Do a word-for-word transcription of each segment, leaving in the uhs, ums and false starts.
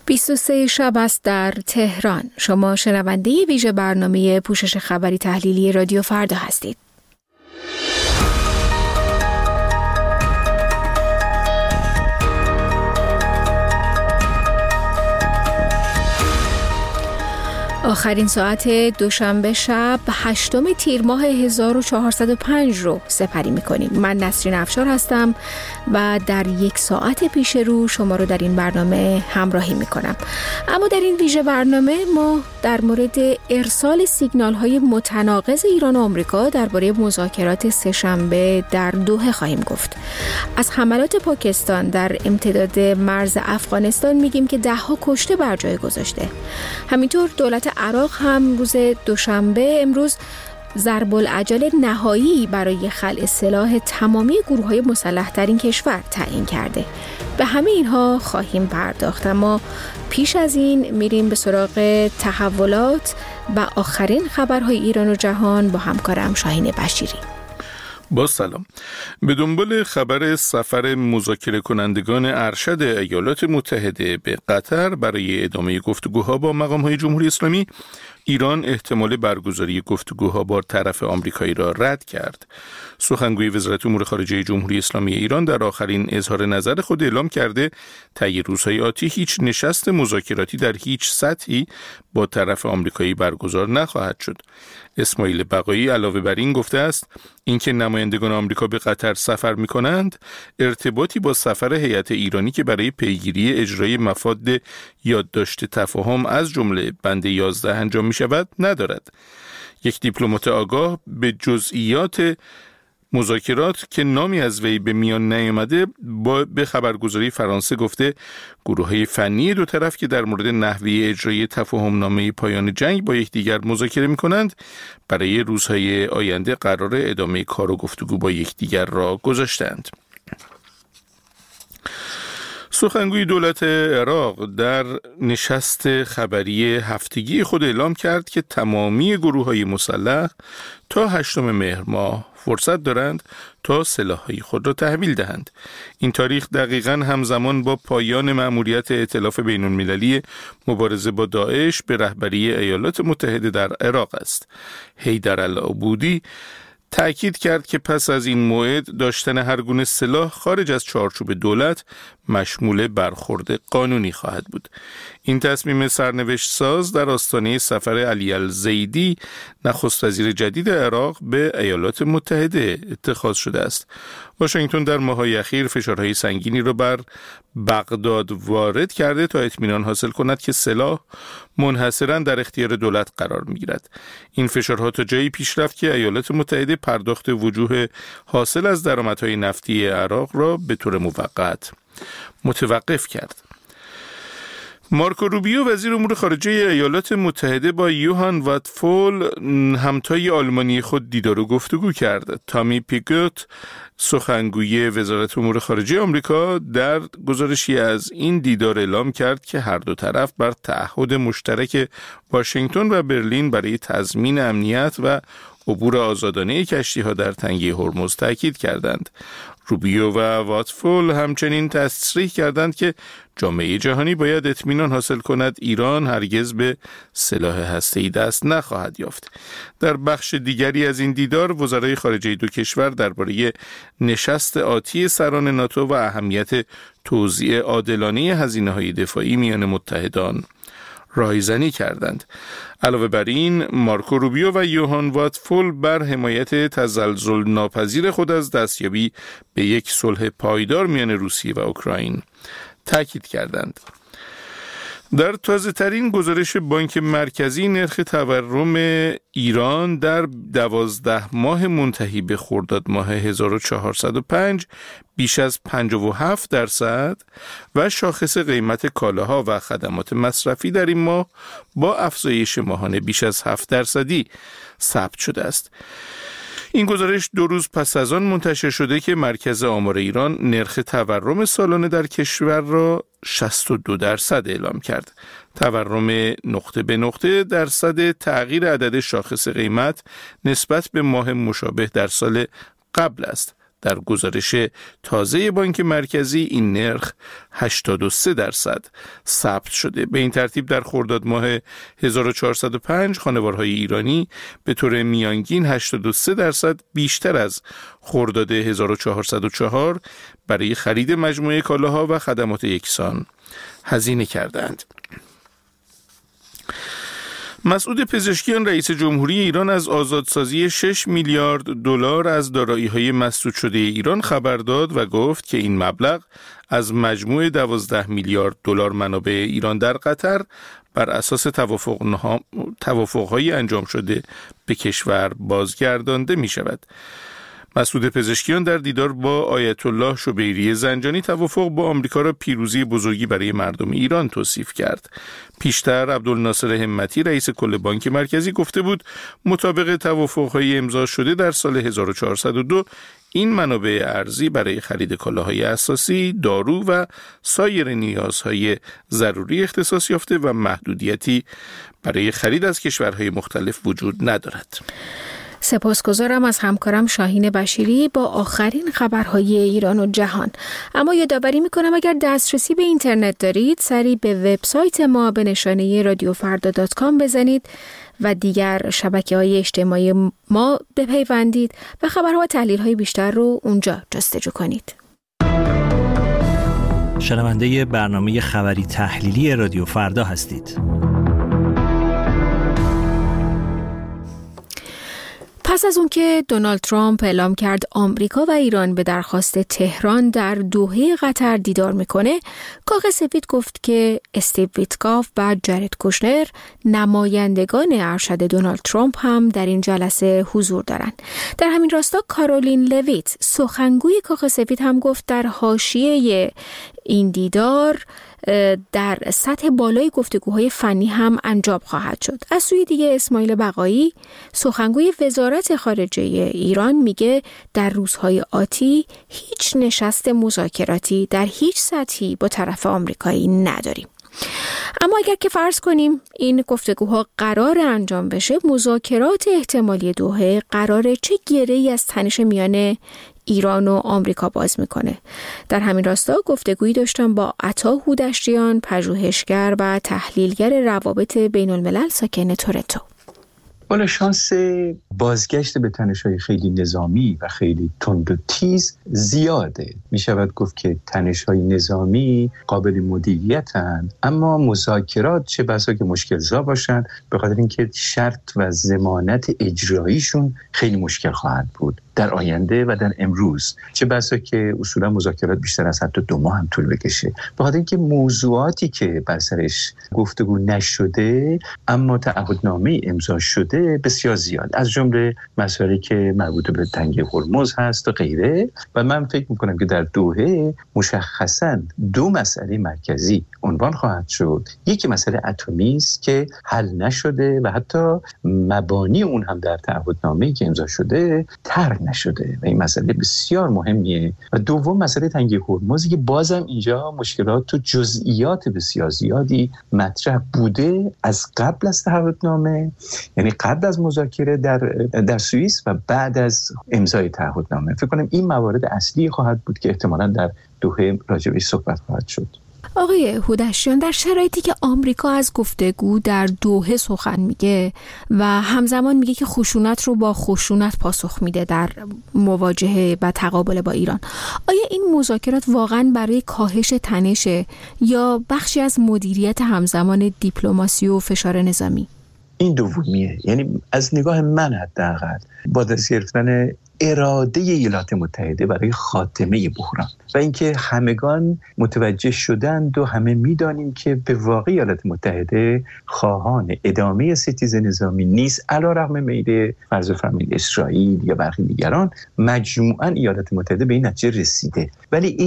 بیست و سه شب است در تهران. شما شنونده ویژه برنامه پوشش خبری تحلیلی رادیو فردا هستید. آخرین ساعت دوشنبه شب هشتم تیر ماه هزار و چهارصد و پنج رو سپری می‌کنیم. من نسرین افشار هستم و در یک ساعت پیش رو شما رو در این برنامه همراهی می‌کنم. اما در این ویژه برنامه ما در مورد ارسال سیگنال‌های متناقض ایران و آمریکا درباره مذاکرات سه‌شنبه در دوحه خواهیم گفت. از حملات پاکستان در امتداد مرز افغانستان میگیم که ده‌ها کشته بر جای گذاشته. همینطور دولت عراق هم روز دوشنبه امروز ضرب العجل نهایی برای خلع سلاح تمامی گروه‌های مسلح در این کشور تعیین کرده. به همه اینها خواهیم پرداخت، اما پیش از این میریم به سراغ تحولات و آخرین خبرهای ایران و جهان با همکارم شاهین بشیری. با سلام. به دنبال خبر سفر مذاکره کنندگان ارشد ایالات متحده به قطر برای ادامه گفتگوها با مقام‌های جمهوری اسلامی، ایران احتمال برگزاری گفتگوها با طرف آمریکایی را رد کرد. سخنگوی وزارت امور خارجه جمهوری اسلامی ایران در آخرین اظهار نظر خود اعلام کرده طی روزهای آتی هیچ نشست مذاکراتی در هیچ سطحی با طرف آمریکایی برگزار نخواهد شد. اسماعیل بقایی علاوه بر این گفته است اینکه نمایندگان آمریکا به قطر سفر می‌کنند ارتباطی با سفر هیئت ایرانی که برای پیگیری اجرای مفاد یادداشت تفاهم از جمله بند یازده انجام می‌شود ندارد. یک دیپلمات آگاه به جزئیات مذاکرات که نامی از وی به میان نیامده با به خبرگزاری فرانسه گفته گروه‌های فنی دو طرف که در مورد نحوه اجرای تفاهم‌نامه پایان جنگ با یکدیگر مذاکره می‌کنند برای روزهای آینده قرار ادامه کار و گفتگو با یکدیگر را گذاشتند. سخنگوی دولت عراق در نشست خبری هفتگی خود اعلام کرد که تمامی گروه‌های مسلح تا هشتم مهر ماه فرصت دارند تا سلاح‌های خود را تحویل دهند. این تاریخ دقیقاً همزمان با پایان مأموریت ائتلاف بین‌المللی مبارزه با داعش به رهبری ایالات متحده در عراق است. حیدر العبودی تأکید کرد که پس از این موعد داشتن هر گونه سلاح خارج از چارچوب دولت مشمول برخورد قانونی خواهد بود. این تصمیم سرنوشت ساز در آستانه سفر علی الزیدی نخست وزیر جدید عراق به ایالات متحده اتخاذ شده است. واشنگتن در ماه‌های اخیر فشارهای سنگینی را بر بغداد وارد کرده تا اطمینان حاصل کند که سلاح منحصراً در اختیار دولت قرار می‌گیرد. این فشارها تا جایی پیش رفت که ایالات متحده پرداخت وجوه حاصل از درآمدهای نفتی عراق را به طور موقت متوقف کرد. مارکو روبیو وزیر امور خارجه ایالات متحده با یوهان واتفول همتای آلمانی خود دیدار و گفتگو کرد. تامی پیگوت سخنگوی وزارت امور خارجه آمریکا در گزارشی از این دیدار اعلام کرد که هر دو طرف بر تعهد مشترک واشنگتن و برلین برای تضمین امنیت و عبور آزادانه کشتی‌ها در تنگه هرمز تاکید کردند. روبیو و واتفول همچنین تصریح کردند که جامعه جهانی باید اطمینان حاصل کند ایران هرگز به سلاح هسته‌ای دست نخواهد یافت. در بخش دیگری از این دیدار وزرای خارجه دو کشور درباره نشست آتی سران ناتو و اهمیت توزیع عادلانه هزینه‌های دفاعی میان متحدان راهزنی کردند. علاوه بر این مارکو روبیو و یوهان واتفول بر حمایت تزلزل ناپذیر خود از دستیابی به یک صلح پایدار میان روسیه و اوکراین تاکید کردند. در تازه ترین گزارش بانک مرکزی نرخ تورم ایران در دوازده ماه منتهی به خرداد ماه هزار و چهارصد و پنج بیش از پنجاه و هفت درصد و شاخص قیمت کالاها و خدمات مصرفی در این ماه با افزایش ماهانه بیش از هفت درصدی ثبت شده است. این گزارش دو روز پس از آن منتشر شده که مرکز آمار ایران نرخ تورم سالانه در کشور را شصت و دو درصد اعلام کرد. تورم نقطه به نقطه درصد تغییر عدد شاخص قیمت نسبت به ماه مشابه در سال قبل است. در گزارش تازه بانک مرکزی این نرخ هشتاد و سه درصد ثبت شده. به این ترتیب در خرداد ماه هزار و چهارصد و پنج خانوارهای ایرانی به طور میانگین هشتاد و سه درصد بیشتر از خرداد هزار و چهارصد و چهار برای خرید مجموعه کالاها و خدمات یکسان هزینه کردند. مسعود پزشکیان رئیس جمهوری ایران از آزادسازی شش میلیارد دلار از دارایی‌های مسدود شده ایران خبر داد و گفت که این مبلغ از مجموع دوازده میلیارد دلار منابع ایران در قطر بر اساس توافق توافق‌های انجام شده به کشور بازگردانده می شود. مسعود پزشکیان در دیدار با آیت الله شبیری زنجانی توافق با آمریکا را پیروزی بزرگی برای مردم ایران توصیف کرد. پیشتر عبدالناصر همتی رئیس کل بانک مرکزی گفته بود مطابق توافق‌های امضا شده در سال هزار و چهارصد و دو این منابع ارزی برای خرید کالاهای اساسی، دارو و سایر نیازهای ضروری اختصاص یافته و محدودیتی برای خرید از کشورهای مختلف وجود ندارد. سپاسگزارم از همکارم شاهین بشیری با آخرین خبرهای ایران و جهان. اما یادآوری میکنم اگر دسترسی به اینترنت دارید سری به وبسایت ما به نشانه رادیو فردا دات کام بزنید و دیگر شبکه‌های اجتماعی ما بپیوندید و خبرها و تحلیل‌های بیشتر رو اونجا جستجو کنید. شنونده برنامه خبری تحلیلی رادیو فردا هستید. پس از اون که دونالد ترامپ اعلام کرد آمریکا و ایران به درخواست تهران در دوحه قطر دیدار میکنه، کاخ سفید گفت که استیو ویتکاف و جارد کوشنر نمایندگان ارشد دونالد ترامپ هم در این جلسه حضور دارند. در همین راستا کارولین لویت سخنگوی کاخ سفید هم گفت در حاشیه این دیدار در سطح بالای گفتگوهای فنی هم انجام خواهد شد. از سوی دیگه اسماعیل بقایی سخنگوی وزارت خارجه ایران میگه در روزهای آتی هیچ نشست مذاکراتی در هیچ سطحی با طرف آمریکایی نداریم. اما اگر که فرض کنیم این گفتگوها قرار انجام بشه، مذاکرات احتمالی دوحه قراره چه گره‌ای از تنش میان ایران و آمریکا باز میکنه؟ در همین راستا گفتگویی داشتم با عطا هودشتیان، پژوهشگر و تحلیلگر روابط بین الملل ساکن تورنتو. بالا شانس بازگشت به تنش‌های خیلی نظامی و خیلی تند و تیز زیاده. می شود گفت که تنش‌های نظامی قابل مدیریتند، اما مذاکرات چه بسا که مشکل‌زا باشن، به خاطر اینکه شرط و ضمانت اجراییشون خیلی مشکل خواهد بود در آینده و در امروز. چه بسا که اصولا مذاکرات بیشتر از حتی دو ماه هم طول بکشه، به خاطر اینکه موضوعاتی که بر سرش گفتگو نشده اما تعهدنامه امضا شده بسیار زیاد، از جمله مسائلی که مربوط به تنگه هرمز هست و غیره. و من فکر میکنم که در دوحه مشخصاً دو مسئله مرکزی عنوان خواهد شد. یکی مسئله اتمی است که حل نشده و حتی مبانی اون هم در تعهدنامه‌ای که امضا شده طرح نشده و این مسئله بسیار مهمیه. و دوم مسئله تنگه هرمزی که بازم اینجا مشکلات و جزئیات بسیار زیادی مطرح بوده از قبل از تعهدنامه، یعنی قبل از مذاکره در در سوئیس و بعد از امضای تعهدنامه. فکر کنم این موارد اصلی خواهد بود که احتمالاً در دوحه راجع بهش صحبت خواهد شد. آقای هودشیان، در شرایطی که آمریکا از گفتگو در دوحه سخن میگه و همزمان میگه که خشونت رو با خشونت پاسخ میده در مواجهه و تقابل با ایران، آیا این مذاکرات واقعا برای کاهش تنش یا بخشی از مدیریت همزمان دیپلماسی و فشار نظامی؟ این دومیه. یعنی از نگاه من حداقل با دست گرفتن اراده ایالات متحده برای خاتمه بحران و اینکه همگان متوجه شدند و همه میدانیم که به واقع ایالات متحده خواهان ادامه ستیز نظامی نیست، علیرغم میل فرض فرمایید اسرائیل یا برخی دیگران. مجموعاً ایالات متحده به این نتیجه رسیده، ولی این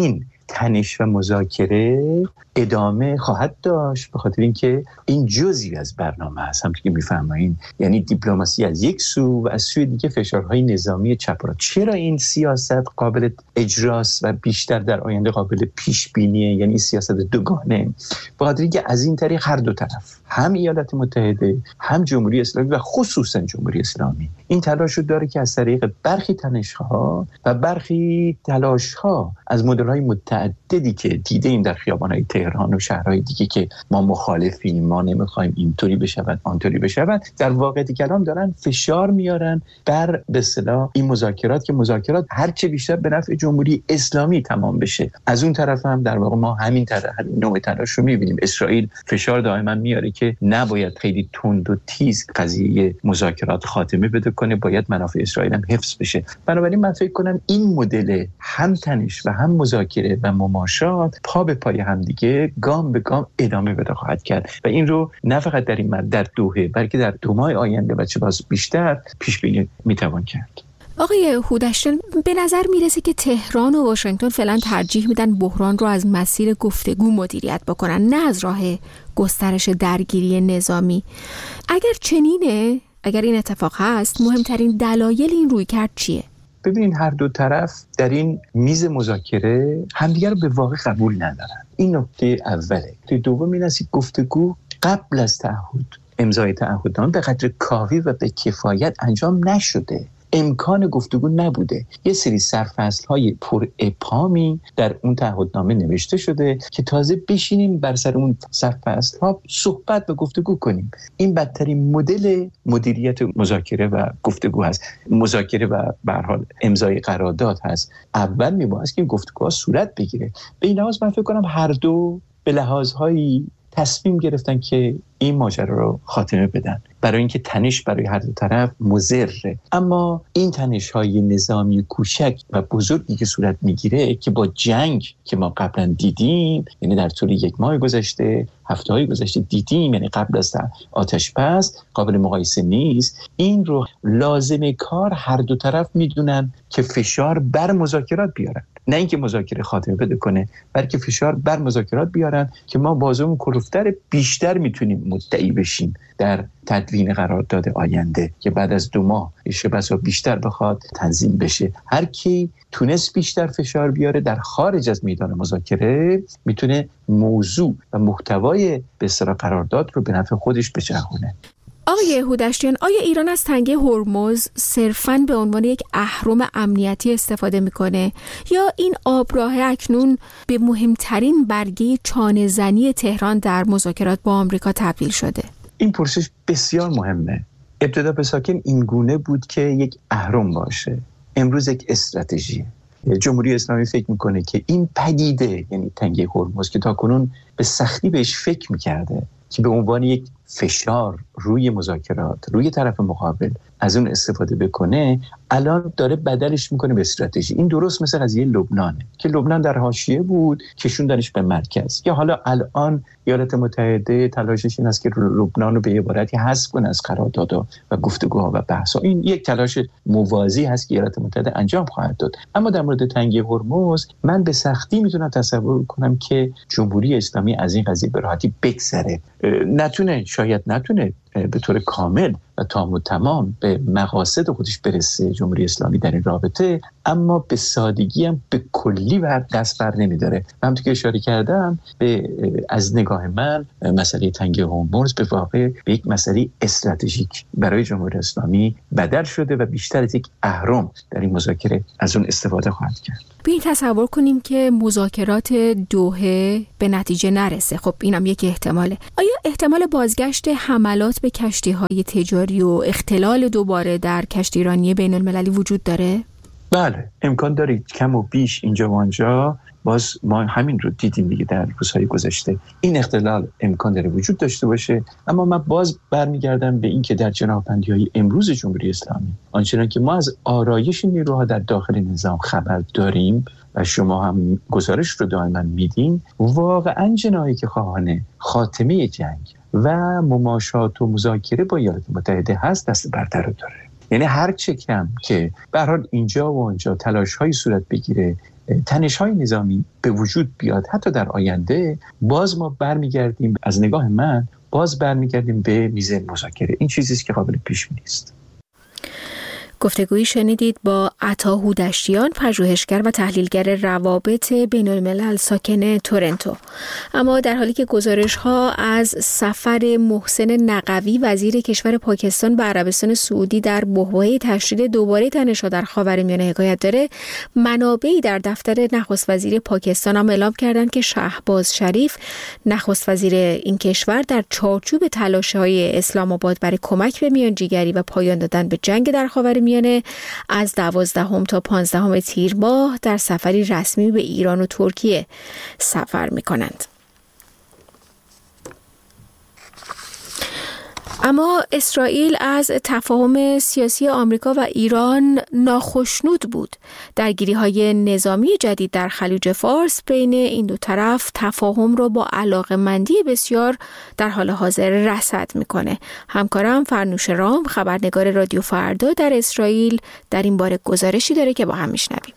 تنش و مذاکره ادامه خواهد داشت، به خاطر اینکه این جزئی از برنامه هست. همونطور که می‌فرمایید، یعنی دیپلماسی از یک سو و از سوی دیگه فشارهای نظامی چپ را. چرا این سیاست قابل اجراست و بیشتر در آینده قابل پیش بینیه، یعنی سیاست دوگانه؟ به خاطر اینکه از این طریق هر دو طرف، هم ایالات متحده هم جمهوری اسلامی و خصوصا جمهوری اسلامی، این تلاش رو داره که از طریق برخی تنش‌ها و برخی تلاش‌ها از مدل‌های متعددی که دیدیم در خیابان‌های تهران و شهرهای دیگه که ما مخالفیم، ما نمی‌خوایم اینطوری بشود آنطوری بشود، در واقع کلام دارن فشار میارن بر به اصطلاح این مذاکرات که مذاکرات هر چه بیشتر به نفع جمهوری اسلامی تمام بشه. از اون طرف هم در واقع ما همین طرح همین نوع تلاش رو می‌بینیم. اسرائیل فشار دائما میاره که نباید خیلی تند و تیز قضیه مذاکرات خاتمه بده کنه، باید منافع اسرائیل هم حفظ بشه. بنابراین من فکر کنم این مدل هم تنش و هم مذاکره و مماشات پا به پای هم دیگه گام به گام ادامه پیدا خواهد کرد و این رو نه فقط در این مرد در دوحه بلکه در دو ماه آینده و چه باز بیشتر پیش بینی میتوان کرد. آقای هودشتیان، به نظر میرسه که تهران و واشنگتن فعلا ترجیح میدن بحران رو از مسیر گفتگو مدیریت بکنن، نه از راه گسترش درگیری نظامی. اگر چنینه، اگر این اتفاق هست، مهمترین دلایل این رویکرد چیه؟ ببینین هر دو طرف در این میز مذاکره همدیگر رو به واقع قبول ندارن. این نکته اوله. نکته دوم این است که گفتگو قبل از تعهد، امضای تعهدنامه به قدر کافی و به کفایت انجام نشده. امکان گفتگو نبوده. یه سری سرفصل‌های پر ابهامی در اون تعهدنامه نوشته شده که تازه بشینیم بر سر اون سرفصل‌ها صحبت و گفتگو کنیم. این بدترین مدل مدیریت مذاکره و گفتگو هست. مذاکره و به هر حال امضای قرارداد هست. اول میباید که این گفتگوها صورت بگیره. به این لحاظ من فکر کنم هر دو به لحاظهایی تصمیم گرفتن که این ماجرا رو خاتمه بدن، برای اینکه تنش برای هر دو طرف مضره. اما این تنش‌های نظامی کوچک و بزرگی که صورت میگیره که با جنگ که ما قبلا دیدیم، یعنی در طول یک ماه گذشته، هفته‌های گذشته دیدیم، یعنی قبل از آتش بس، قابل مقایسه نیست. این رو لازمه کار هر دو طرف میدونن که فشار بر مذاکرات بیارن، نه اینکه مذاکره خاتمه بده کنه، بلکه فشار بر مذاکرات بیارن که ما بازمون کلوفتر بیشتر میتونیم مدعی بشیم در تدوین قرارداد آینده که بعد از دو ماه بسا بیشتر بخواد تنظیم بشه. هر کی تونست بیشتر فشار بیاره در خارج از میدان مذاکره میتونه موضوع و محتوای به اصطلاح قرارداد رو به نفع خودش بچرخونه. آقای هودشتیان، آیا ایران از تنگه هرمز صرفاً به عنوان یک اهرم امنیتی استفاده میکنه یا این آبراه اکنون به مهمترین برگه چانه‌زنی تهران در مذاکرات با آمریکا تبدیل شده؟ این پرسش بسیار مهمه. ابتدا به ساکن این گونه بود که یک اهرم باشه، امروز یک استراتژی. جمهوری اسلامی فکر میکنه که این پدیده، یعنی تنگه هرمز که تاکنون به سختی بهش فکر میکرده که به عنوان یک فشار روی مذاکرات، روی طرف مقابل از اون استفاده بکنه، الان داره بدلش میکنه به استراتژی. این درست مثل قضیه لبنانه که لبنان در حاشیه بود، کشوندنش به مرکز. یا حالا الان ایالات متحده تلاشش این است که لبنان رو به عبارتی حذف کنه از قراردادها و گفتگوها و بحث‌ها. این یک تلاش موازی هست که ایالات متحده انجام خواهد داد. اما در مورد تنگه هرمز من به سختی میتونم تصور کنم که جمهوری اسلامی از این قضیه به راحتی بگذره. نتونه، شاید نتونه به طور کامل و تام و تمام به مقاصد خودش برسه جمهوری اسلامی در این رابطه، اما به سادگی هم به کلی بر دست بر نمیداره. همونطور که اشاره کردم، به از نگاه من مسئله تنگه هرمز به واقع به یک مسئله استراتژیک برای جمهوری اسلامی بدل شده و بیشتر از یک اهرم در این مذاکره از اون استفاده خواهد کرد. بیایید تصور کنیم که مذاکرات دوحه به نتیجه نرسه. خب اینم یک احتماله. آیا احتمال بازگشت حملات به کشتی‌های تجاری و اختلال دوباره در کشتیرانی بین المللی وجود داره؟ بله، امکان داره. کم و بیش اینجا و آنجا باز ما همین رو دیدیم دیگه در روزهای گذشته. این اختلال امکان داره وجود داشته باشه، اما من باز برمیگردم به این که در جناح‌بندی‌های امروز جمهوری اسلامی، آنچنان که ما از آرایش نیروها در داخل نظام خبر داریم و شما هم گزارش رو دائما میدین، واقعا جناحی که خواهان خاتمه جنگ و مماشات و مذاکره با ایالات متحده هست دست برتر رو داره. یعنی هر چه کم که به هر حال اینجا و اونجا تلاش‌های صورت بگیره تنش‌های نظامی به وجود بیاد حتی در آینده، باز ما برمیگردیم، از نگاه من باز برمیگردیم به میز مذاکره. این چیزی است که قابل پیش بینی است. گفتگویی شنیدید با عطا هودشتیان، پژوهشگر و تحلیلگر روابط بین الملل ساکن تورنتو. اما در حالی که گزارش‌ها از سفر محسن نقوی وزیر کشور پاکستان به عربستان سعودی در بحبوحه تشدید دوباره تنش‌ها در خاورمیانه حکایت داره، منابعی در دفتر نخست وزیر پاکستان هم اعلام کردند که شهباز شریف، نخست وزیر این کشور، در چارچوب تلاش‌های اسلام آباد برای کمک به میانجیگری و پایان دادن به جنگ در خاورمیانه میانه از دوازدهم تا پانزدهم تیر ماه در سفری رسمی به ایران و ترکیه سفر می کنند. اما اسرائیل از تفاهم سیاسی آمریکا و ایران ناخشنود بود. درگیری‌های نظامی جدید در خلیج فارس بین این دو طرف تفاهم را با علاقه‌مندی بسیار در حال حاضر رصد می‌کنه. همکارم فرنوش رام، خبرنگار رادیو فردا در اسرائیل، در این باره گزارشی داره که با هم میشنویم.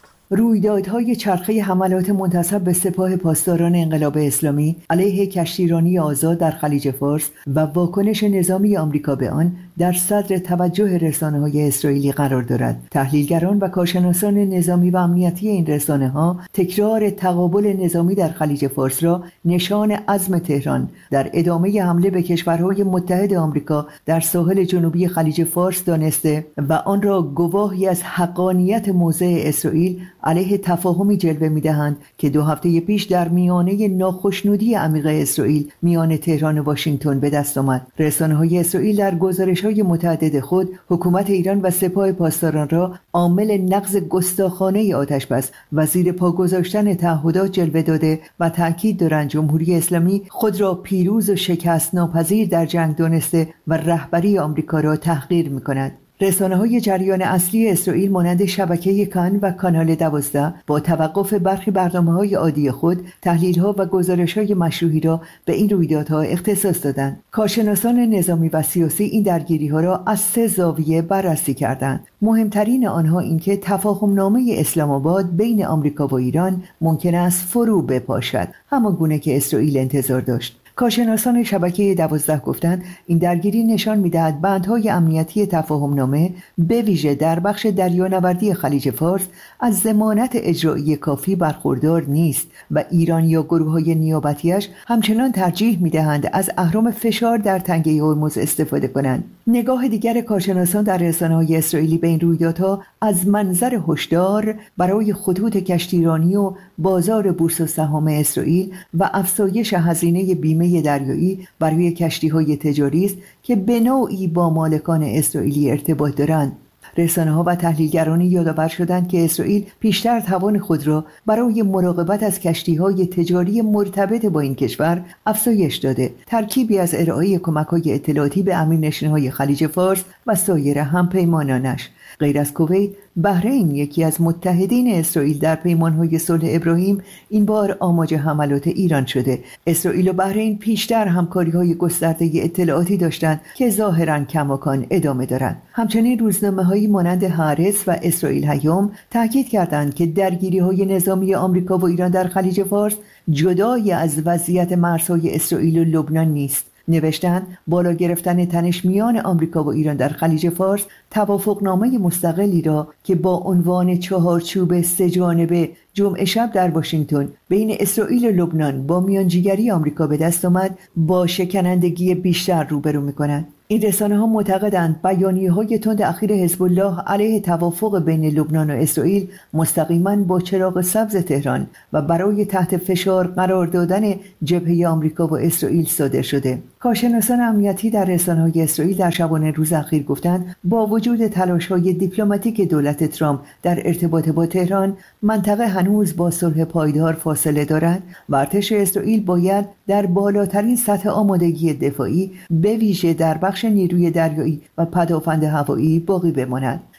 رویدادهای چرخه حملات منتسب به سپاه پاسداران انقلاب اسلامی علیه کشتیرانی آزاد در خلیج فارس و واکنش نظامی آمریکا به آن در صدر توجه رسانه‌های اسرائیلی قرار دارد. تحلیلگران و کارشناسان نظامی و امنیتی این رسانه‌ها تکرار تقابل نظامی در خلیج فارس را نشان عزم تهران در ادامه حمله به کشورهای متحد آمریکا در ساحل جنوبی خلیج فارس دانسته و آن را گواهی از حقانیت موضع اسرائیل علیه تفاهمی جلوه می‌دهند که دو هفته پیش در میانه ناخشنودی عمیق اسرائیل میان تهران و واشنگتن به دست آمد. رسانه‌های اسرائیل در گزارش‌های متعدد خود حکومت ایران و سپاه پاسداران را عامل نقض گستاخانه آتش‌بس و زیر پا گذاشتن تعهدات جلوه داده و تأکید دارند جمهوری اسلامی خود را پیروز و شکست ناپذیر در جنگ دانسته و رهبری آمریکا را تحقیر می‌کند. رسانه‌های جریان اصلی اسرائیل مانند شبکه کان و کانال دوازده با توقف برخی برنامه‌های عادی خود تحلیل‌ها و گزارش‌های مشروحی را به این رویدادها اختصاص دادند. کارشناسان نظامی و سیاسی این درگیری‌ها را از سه زاویه بررسی کردند. مهمترین آنها اینکه تفاهم‌نامه اسلام آباد بین آمریکا و ایران ممکن است فرو بپاشد، همان گونه که اسرائیل انتظار داشت. کارشناسان شبکه دوازده گفتند این درگیری نشان می‌دهد بندهای امنیتی تفاهم‌نامه به ویژه در بخش دریانوردی خلیج فارس از ضمانت اجرایی کافی برخوردار نیست و ایران یا گروه‌های نیابتیش همچنان ترجیح می‌دهند از اهرم فشار در تنگه هرمز استفاده کنند. نگاه دیگر کارشناسان در رسانه‌های اسرائیلی به این رویدادها از منظر هشدار برای خطوط کشتیرانی و بازار بورس و سهام اسرائیل و افزایش هزینه بیمه دریایی برای کشتی‌های تجاری است که به نوعی با مالکان اسرائیلی ارتباط دارند. رسانه‌ها و تحلیلگرانی یادآور شدند که اسرائیل پیشتر توان خود را برای مراقبت از کشتی‌های تجاری مرتبط با این کشور افزایش داده. ترکیبی از ارائه کمک‌های اطلاعاتی به امیرنشین‌های خلیج فارس و سایر همپیمانانش. غیر از کویت، بحرین، یکی از متحدین اسرائیل در پیمان‌های صلح ابراهیم، این بار آماج حملات ایران شده. اسرائیل و بحرین پیشتر همکاری‌های گسترده اطلاعاتی داشتند که ظاهراً کماکان ادامه دارند. همچنین روزنامه‌هایی مانند هارتز و اسرائیل هیوم تاکید کردند که درگیری‌های نظامی آمریکا و ایران در خلیج فارس جدای از وضعیت مرزهای اسرائیل و لبنان نیست. نوشتن بالا گرفتن تنش میان آمریکا و ایران در خلیج فارس توافقنامه مستقلی را که با عنوان چهارچوب سه جانبه جمعه شب در واشنگتن بین اسرائیل و لبنان با میانجیگری آمریکا به دست آمد با شکنندگی بیشتر روبرو می‌کنند. این رسانه‌ها معتقدند بیانیه‌های تند اخیر حزب الله علیه توافق بین لبنان و اسرائیل مستقیما با چراغ سبز تهران و برای تحت فشار قرار دادن جبهه آمریکا و اسرائیل صادر شده. کارشناسان امنیتی در رسانه‌های اسرائیل در شبانه روز اخیر گفتند با وجود تلاش‌های دیپلماتیک دولت ترامپ در ارتباط با تهران، منطقه هنوز با صلح پایدار فاصله دارد و ارتش اسرائیل باید در بالاترین سطح آمادگی دفاعی به ویژه در بخش نیروی دریایی و پدافند هوایی باقی بماند.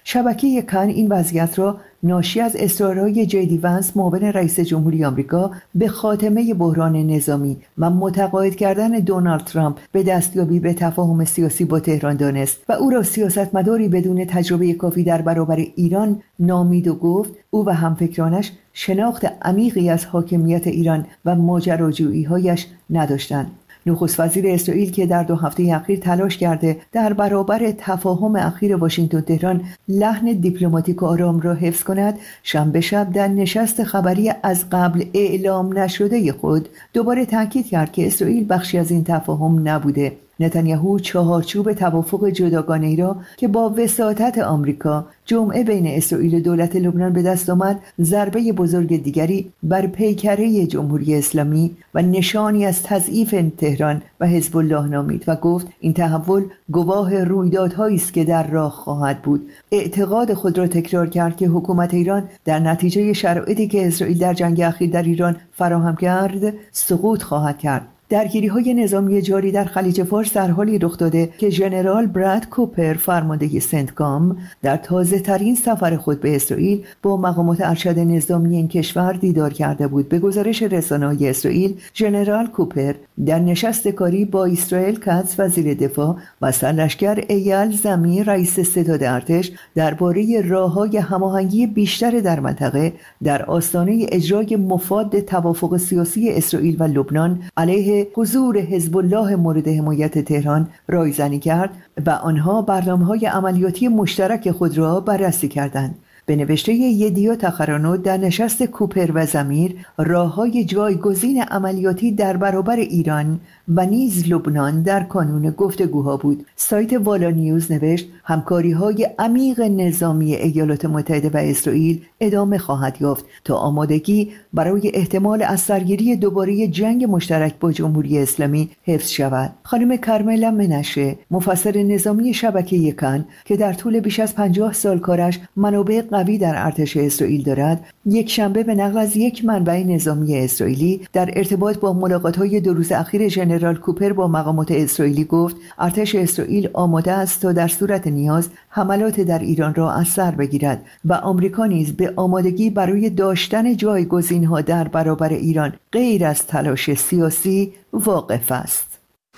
شبکه کان این وضعیت را ناشی از اصرارهای جی وانس معاون رئیس جمهوری آمریکا به خاتمه بحران نظامی و متقاعد کردن دونالد ترامپ به دستیابی به تفاهم سیاسی با تهران دانست و او را سیاستمداری بدون تجربه کافی در برابر ایران نامید و گفت او و همفکرانش شناخت عمیقی از حاکمیت ایران و ماجراجویی‌هایش نداشتند. نخست وزیر اسرائیل که در دو هفته اخیر تلاش کرده در برابر تفاهم اخیر واشنگتن تهران لحن دیپلماتیک و آرام را حفظ کند، شنبه شب در نشست خبری از قبل اعلام نشده خود دوباره تاکید کرد که اسرائیل بخشی از این تفاهم نبوده. نتانیاهو چهارچوب توافق جداگانه‌ای را که با وساطت آمریکا جمعه بین اسرائیل و دولت لبنان به دست آمد، ضربه بزرگ دیگری بر پیکره جمهوری اسلامی و نشانی از تضعیف تهران و حزب الله نامید و گفت این تحول گواه رویدادهایی است که در راه خواهد بود. اعتقاد خود را تکرار کرد که حکومت ایران در نتیجه شرایطی که اسرائیل در جنگ اخیر در ایران فراهم کرد سقوط خواهد کرد. درگیری‌های نظامی جاری در خلیج فارس در حالی رخ داده که ژنرال براد کوپر فرمانده سنتکام در تازه‌ترین سفر خود به اسرائیل با مقامات ارشد نظامی این کشور دیدار کرده بود. به گزارش رسانه‌های اسرائیل، ژنرال کوپر در نشست کاری با اسرائیل کاتز وزیر دفاع و سرلشکر ایال زمیر رئیس ستاد ارتش درباره راه‌های هماهنگی بیشتر در منطقه در آستانه اجرای مفاد توافق سیاسی اسرائیل و لبنان علیه حضور حزب الله مورد حمایت تهران رایزنی کرد و آنها برنامه‌های عملیاتی مشترک خود را بررسی کردند. به نوشته یدیا تخرانوت در نشست کوپر و زمیر راه‌های جایگزین عملیاتی در برابر ایران و نیز لبنان در کانون گفتگوها بود. سایت والا نیوز نوشت همکاری‌های عمیق نظامی ایالات متحده و اسرائیل ادامه خواهد یافت تا آمادگی برای احتمال از سرگیری دوباره جنگ مشترک با جمهوری اسلامی حفظ شود. خانم کارملا منشه، مفسر نظامی شبکه کان که در طول بیش از پنجاه سال کارش منابع قوی در ارتش اسرائیل دارد، یک شنبه به نقل از یک منبع نظامی اسرائیلی در ارتباط با ملاقات‌های دو روز اخیر ژنرال کوپر با مقامات اسرائیلی گفت ارتش اسرائیل آماده است تا در صورت نیاز حملات در ایران را از سر بگیرد و آمریکا نیز به آمادگی برای داشتن جایگزین‌ها در برابر ایران غیر از تلاش سیاسی واقف است.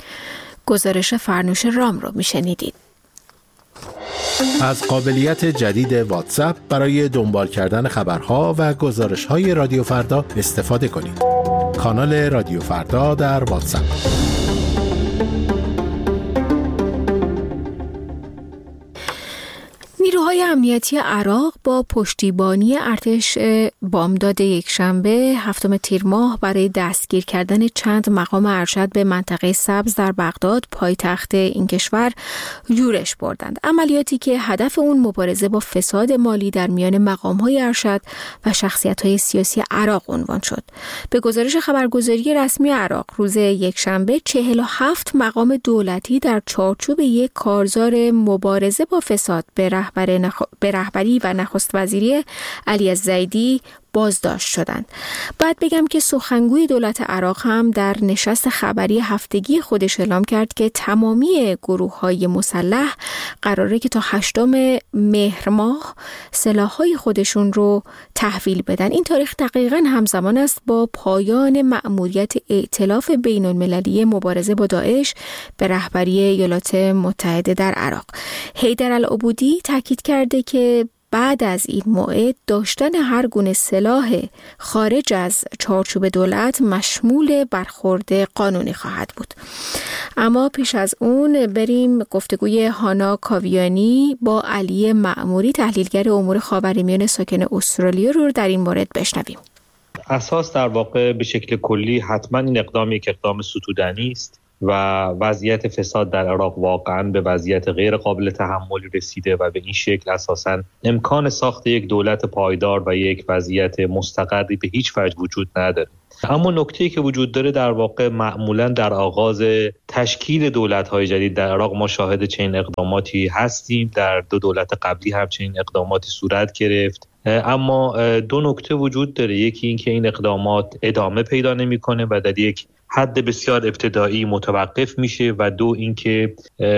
گزارش فرنوش رام رو میشنیدید. از قابلیت جدید واتساپ برای دنبال کردن خبرها و گزارش‌های رادیو فردا استفاده کنید. کانال رادیو فردا در واتساپ. نیروهای امنیتی عراق با پشتیبانی ارتش بامداد یکشنبه هفتم تیر ماه برای دستگیر کردن چند مقام ارشد به منطقه سبز در بغداد پایتخت این کشور یورش بردند. عملیاتی که هدف اون مبارزه با فساد مالی در میان مقام‌های ارشد و شخصیت‌های سیاسی عراق عنوان شد. به گزارش خبرگزاری رسمی عراق روز یکشنبه چهل و هفت مقام دولتی در چارچوب یک کارزار مبارزه با فساد به رهبر نخ... به رهبری و نخست وزیری علی الزیدی بازداشت شدند. بعد بگم که سخنگوی دولت عراق هم در نشست خبری هفتگی خودش اعلام کرد که تمامی گروه‌های مسلح قراره که تا هشتم مهر ماه سلاح‌های خودشون رو تحویل بدن. این تاریخ دقیقاً همزمان است با پایان مأموریت ائتلاف بین‌المللی مبارزه با داعش به رهبری ایالات متحده در عراق. حیدر العبودی تاکید کرده که بعد از این موعد داشتن هر گونه سلاح خارج از چارچوب دولت مشمول برخورد قانونی خواهد بود. اما پیش از اون بریم گفتگوی هانا کاویانی با علی مأموری تحلیلگر امور خاورمیانه ساکن استرالیا رو در این مورد بشنویم. اساس در واقع به شکل کلی حتما این اقدام یک اقدام ستودنی است و وضعیت فساد در عراق واقعا به وضعیت غیر قابل تحملی رسیده و به این شکل اساسا امکان ساخت یک دولت پایدار و یک وضعیت مستقری به هیچ وجه وجود نداره. اما نکته‌ای که وجود داره در واقع معمولا در آغاز تشکیل دولت‌های جدید در عراق ما شاهد چنین اقداماتی هستیم. در دو دولت قبلی هم چنین اقداماتی صورت گرفت. اما دو نکته وجود داره. یکی این که این اقدامات ادامه پیدا نمی‌کنه و در یک حد بسیار ابتدایی متوقف میشه و دو اینکه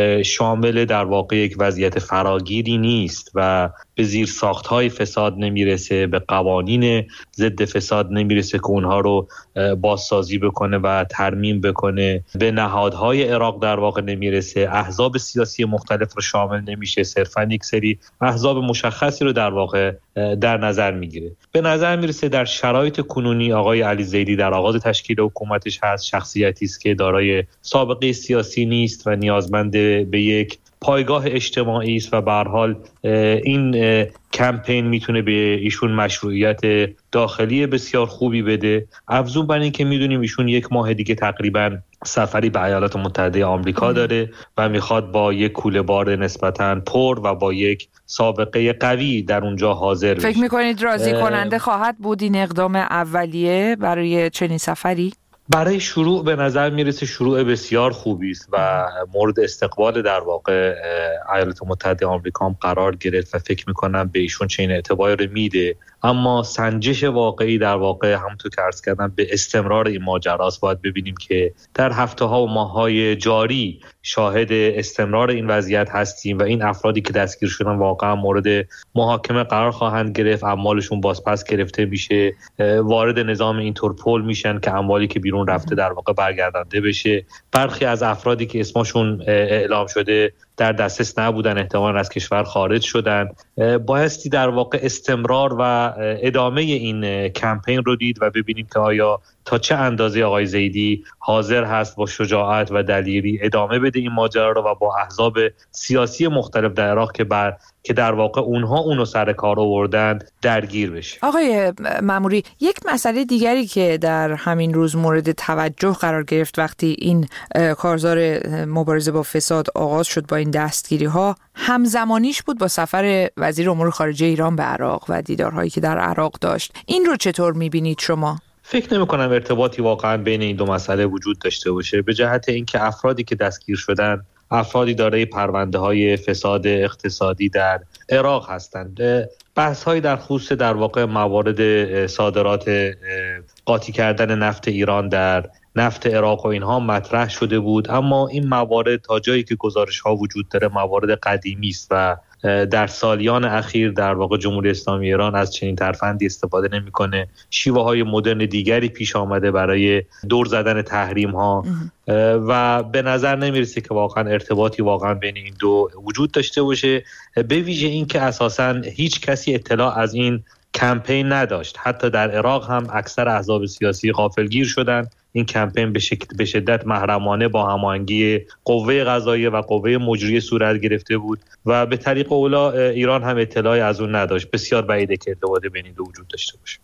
شامل در واقع یک وضعیت فراگیری نیست و به زیر ساخت‌های فساد نمیرسه، به قوانین ضد فساد نمیرسه که اونها رو بازسازی بکنه و ترمیم بکنه، به نهادهای عراق در واقع نمیرسه، احزاب سیاسی مختلف رو شامل نمیشه، صرفاً یک سری احزاب مشخصی رو در واقع در نظر میگیره. به نظر میرسه در شرایط کنونی آقای علی زیدی در آغاز تشکیل حکومتش هست، شخصیتی است که دارای سابقه سیاسی نیست و نیازمند به یک پایگاه اجتماعی است و به هر حال این کمپین میتونه به ایشون مشروعیت داخلی بسیار خوبی بده. افزون بر این که میدونیم ایشون یک ماه دیگه تقریباً سفری به ایالات متحده آمریکا داره و میخواد با یک کوله بار نسبتاً پر و با یک سابقه قوی در اونجا حاضر بشه. فکر میکنید راضی کننده خواهد بود این اقدام اولیه برای چنین سفری؟ برای شروع به نظر میرسه شروع بسیار خوبی است و مورد استقبال در واقع ایالات متحده آمریکا هم قرار گرفت و فکر میکنم به ایشون چنین اعتباری رو میده. اما سنجش واقعی در واقع همونطور که عرض کردم به استمرار این ماجراست. باید ببینیم که در هفته ها و ماه های جاری شاهد استمرار این وضعیت هستیم و این افرادی که دستگیر شدن واقعا مورد محاکمه قرار خواهند گرفت، اموالشون بازپس گرفته میشه، وارد نظام اینترپول میشن که اموالی که بیرون رفته در واقع برگردانده بشه. برخی از افرادی که اسمشون اعلام شده در دسترس نبودن، احتمالاً از کشور خارج شدن. بایستی در واقع استمرار و ادامه این کمپین رو دید و ببینیم که آیا تا چه اندازه آقای زیدی حاضر هست با شجاعت و دلیری ادامه بده این ماجرا رو و با احزاب سیاسی مختلف در عراق که بر که در واقع اونها اونو سر کار آوردن درگیر بشه. آقای ماموری، یک مسئله دیگری که در همین روز مورد توجه قرار گرفت وقتی این کارزار مبارزه با فساد آغاز شد با این دستگیری ها، همزمانیش بود با سفر وزیر امور خارجه ایران به عراق و دیدارهایی که در عراق داشت. این رو چطور می‌بینید شما؟ فکر نمی کنم ارتباطی واقعا بین این دو مسئله وجود داشته باشه، به جهت اینکه افرادی که دستگیر شدن افرادی دارای پرونده های فساد اقتصادی در عراق هستند. بحث های در خصوص در واقع موارد صادرات قاطی کردن نفت ایران در نفت عراق و اینها مطرح شده بود، اما این موارد تا جایی که گزارش ها وجود داره موارد قدیمی است و در سالیان اخیر در واقع جمهوری اسلامی ایران از چنین ترفندی استفاده نمیکنه. شیوه های مدرن دیگری پیش آمده برای دور زدن تحریم ها و به نظر نمیرسه که واقعا ارتباطی واقعا بین این دو وجود داشته باشه، به ویژه این که اساساً هیچ کسی اطلاع از این کمپین نداشت. حتی در عراق هم اکثر احزاب سیاسی غافلگیر شدن. این کمپین به شکل به شدت محرمانه با هماهنگی قوه قضاییه و قوه مجریه صورت گرفته بود و به طریق اولا ایران هم اطلاعی از اون نداشت. بسیار بعیده که ارتباط بین این دو وجود داشته باشه.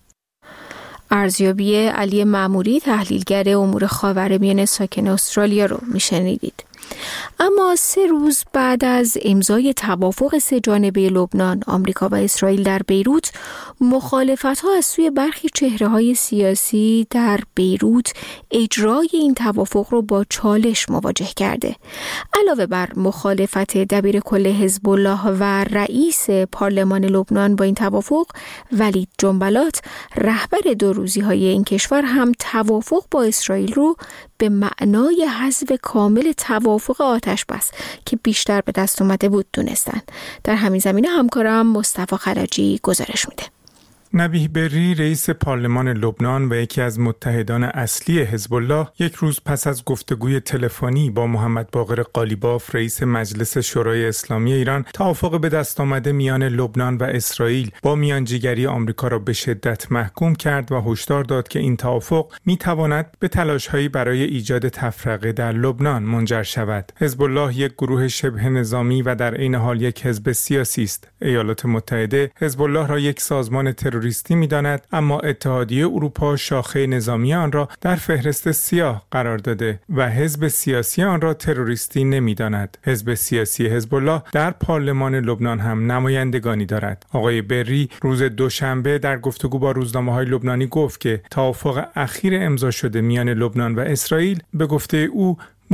ارزیابی علی ماموری، تحلیلگر امور خاورمیانه ساکن استرالیا رو میشنیدید. اما سه روز بعد از امضای توافق سه جانبه لبنان، آمریکا و اسرائیل در بیروت، مخالفت‌ها از سوی برخی چهره‌های سیاسی در بیروت اجرای این توافق رو با چالش مواجه کرده. علاوه بر مخالفت دبیر کل حزب الله و رئیس پارلمان لبنان با این توافق، ولید جنبلات، رهبر دو روزی‌های این کشور، هم توافق با اسرائیل رو به معنای حذف کامل توافق آتش بس که بیشتر به دست اومده بود دونستن. در همین زمینه همکارم مصطفی خلجی گزارش میده. نبیه بری، رئیس پارلمان لبنان و یکی از متحدان اصلی حزب الله، یک روز پس از گفتگوی تلفنی با محمد باقر قالیباف، رئیس مجلس شورای اسلامی ایران، توافق به دست آمده میان لبنان و اسرائیل با میانجیگری آمریکا را به شدت محکوم کرد و هشدار داد که این توافق میتواند به تلاش‌هایی برای ایجاد تفرقه در لبنان منجر شود. حزب الله یک گروه شبه نظامی و در عین حال یک حزب سیاسی است. ایالات متحده حزب الله را یک سازمان تروریستی می‌داند، اما اتحادیه اروپا شاخه نظامی آن را در فهرست سیاه قرار داده و حزب سیاسی آن را تروریستی نمی‌داند. حزب سیاسی حزب الله در پارلمان لبنان هم نمایندگانی دارد. آقای بری روز دوشنبه در گفتگو با روزنامه‌های لبنانی گفت که توافق اخیر امضا شده میان لبنان و اسرائیل به گفته او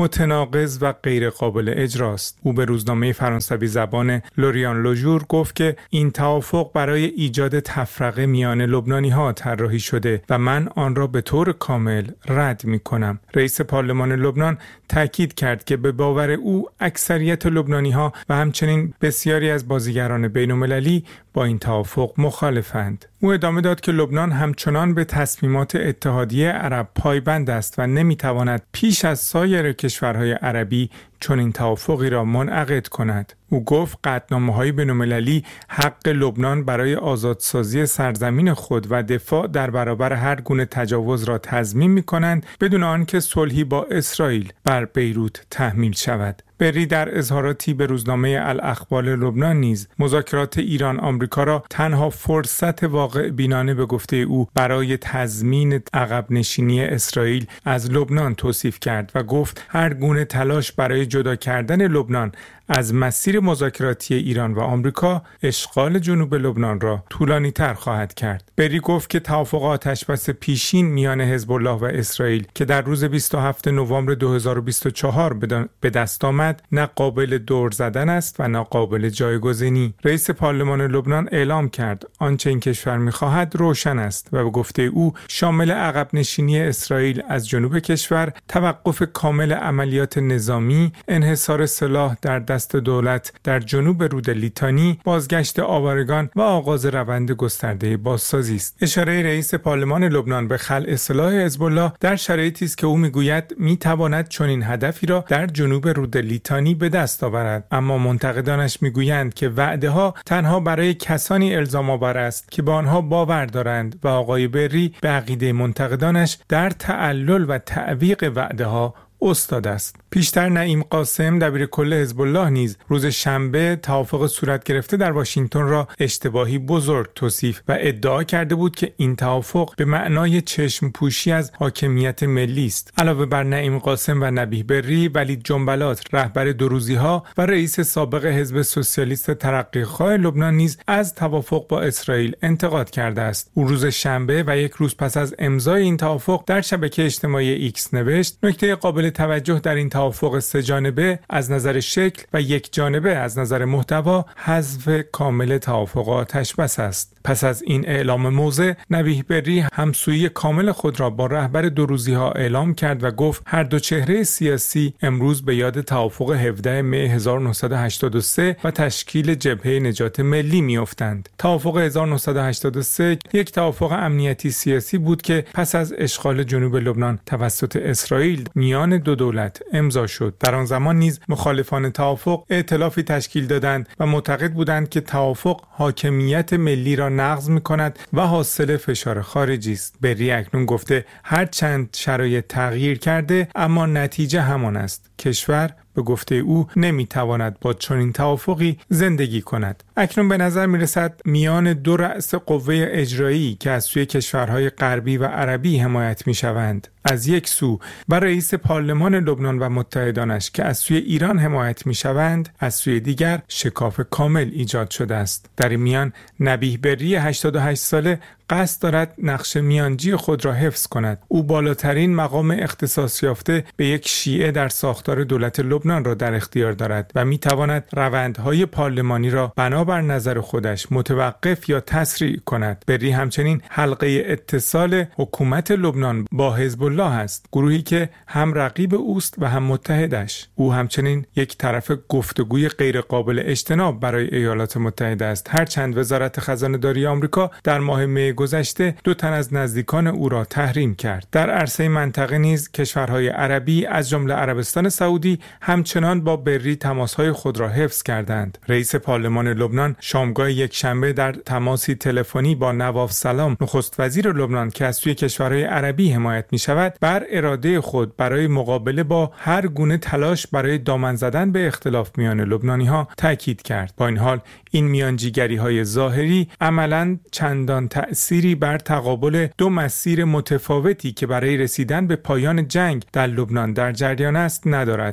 متناقض و غیر قابل اجراست. او به روزنامه فرانسوی زبان لوریان لوژور گفت که این توافق برای ایجاد تفرقه میان لبنانی‌ها طراحی شده و من آن را به طور کامل رد می‌کنم. رئیس پارلمان لبنان تاکید کرد که به باور او اکثریت لبنانی‌ها و همچنین بسیاری از بازیگران بین‌المللی با این توافق مخالفند. او ادامه داد که لبنان همچنان به تصمیمات اتحادیه عرب پایبند است و نمی‌تواند پیش از سایر کشورهای عربی چنین توافقی را منعقد کند. او گفت قطعنامه‌های بین‌المللی حق لبنان برای آزادسازی سرزمین خود و دفاع در برابر هر گونه تجاوز را تضمین می‌کنند بدون آنکه صلحی با اسرائیل بر بیروت تحمیل شود. بری در اظهاراتی به روزنامه الاخبار لبنان نیز مذاکرات ایران آمریکا را تنها فرصت واقع بینانه به گفته او برای تضمین عقب نشینی اسرائیل از لبنان توصیف کرد و گفت هر گونه تلاش برای جدا کردن لبنان از مسیر مذاکراتی ایران و آمریکا اشغال جنوب لبنان را طولانی تر خواهد کرد. بری گفت که توافق آتشبس پیشین میان حزب الله و اسرائیل که در روز بیست و هفتم نوامبر دو هزار و بیست و چهار به دست آمد نه قابل دور زدن است و نه قابل جایگزینی. رئیس پارلمان لبنان اعلام کرد آنچه این کشور می‌خواهد روشن است و به گفته او شامل عقب نشینی اسرائیل از جنوب کشور، توقف کامل عملیات نظامی، انحصار سلاح در دست دولت در جنوب رود لیتانی، بازگشت آوارگان و آغاز روند گسترده بازسازی است. اشاره رئیس پارلمان لبنان به خلع سلاح حزب الله در شرایطی است که او میگوید میتواند چنین هدفی را در جنوب رود لیتانی به دست آورد، اما منتقدانش میگویند که وعده‌ها تنها برای کسانی الزام آور است که به آنها باور دارند و آقای بری به عقیده منتقدانش در تعلل و تعویق وعده‌ها استاد است. پیشتر نعیم قاسم دبیر کل حزب الله نیز روز شنبه توافق صورت گرفته در واشنگتن را اشتباهی بزرگ توصیف و ادعا کرده بود که این توافق به معنای چشم پوشی از حاکمیت ملی است. علاوه بر نعیم قاسم و نبیه بری، ولید جنبلات رهبر دوروزی‌ها و رئیس سابق حزب سوسیالیست ترقی‌خواه لبنان نیز از توافق با اسرائیل انتقاد کرده است. او روز شنبه و یک روز پس از امضای این توافق در شبکه اجتماعی ایکس نوشت نکته قابل توجه در این توافق سه جانبه از نظر شکل و یک جانبه از نظر محتوا حذف کامل توافق آتشبس است. پس از این اعلام موضع، نبیه بری همسویی کامل خود را با رهبر دوروزی‌ها اعلام کرد و گفت هر دو چهره سیاسی امروز به یاد توافق هفدهم می هزار و نهصد و هشتاد و سه و تشکیل جبهه نجات ملی می‌افتند. توافق هزار و نهصد و هشتاد و سه یک توافق امنیتی سیاسی بود که پس از اشغال جنوب لبنان توسط اسرائیل میان دو دولت امضا شد. در آن زمان نیز مخالفان توافق ائتلافی تشکیل دادند و معتقد بودند که توافق حاکمیت ملی را نقض می‌کند و حاصل فشار خارجی است. بری اکنون گفته هر چند شرایط تغییر کرده اما نتیجه همان است. کشور به گفته او نمیتواند با چنین توافقی زندگی کند. اکنون به نظر میرسد میان دو رأس قوه اجرایی که از سوی کشورهای غربی و عربی حمایت میشوند، از یک سو و رئیس پارلمان لبنان و متحدانش که از سوی ایران حمایت میشوند، از سوی دیگر شکاف کامل ایجاد شده است. در این میان نبیه بری هشتاد و هشت ساله قصد دارد نقش میانجی خود را حفظ کند. او بالاترین مقام اختصاص یافته به یک شیعه در ساختار دولت لبنان را در اختیار دارد و میتواند روندهای پارلمانی را بنابر نظر خودش متوقف یا تسریع کند. بری همچنین حلقه اتصال حکومت لبنان با حزب الله است، گروهی که هم رقیب اوست و هم متحدش. او همچنین یک طرف گفتگوی غیر قابل اجتناب برای ایالات متحده است، هرچند وزارت خزانه داری آمریکا در ماه می گذشته دو تن از نزدیکان او را تحریم کرد. در عرصه منطقه نیز کشورهای عربی از جمله عربستان سعودی همچنان با بری تماسهای خود را حفظ کردند. رئیس پارلمان لبنان شامگاه یک شنبه در تماسی تلفنی با نواف سلام نخست وزیر لبنان که از سوی کشورهای عربی حمایت می شود بر اراده خود برای مقابله با هر گونه تلاش برای دامن زدن به اختلاف میان لبنانی ها تاکید کرد. با این حال این میانجیگری های ظاهری عملاً چندان تأثیری بر تقابل دو مسیر متفاوتی که برای رسیدن به پایان جنگ در لبنان در جریان است ندارد. به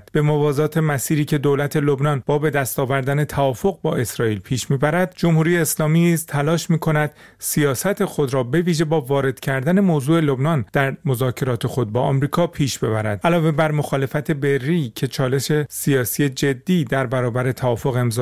موازات مسیری که دولت لبنان با به دست آوردن توافق با اسرائیل پیش میبرد، جمهوری اسلامی نیز تلاش میکند سیاست خود را به ویژه با وارد کردن موضوع لبنان در مذاکرات خود با آمریکا پیش ببرد. علاوه بر مخالفت بری که چالش سیاسی جدی در برابر توافق امضا